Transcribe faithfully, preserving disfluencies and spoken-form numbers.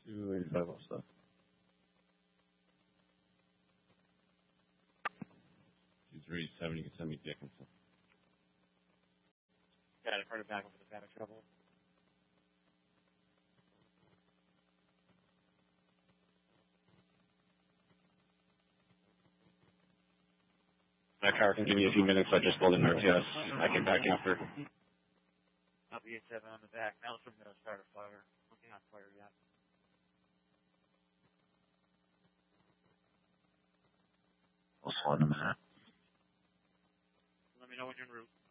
two eighty-five all stuff. two three seven, you can send me Dickinson. Got it, heard it back over the back trouble. My car can give me a few minutes. I just pulled in R T S. I can back after. I'll be at seven on the back. Now from the start of fire. Looking on fire yet. I'll slide in a minute. Let me know when you're en route.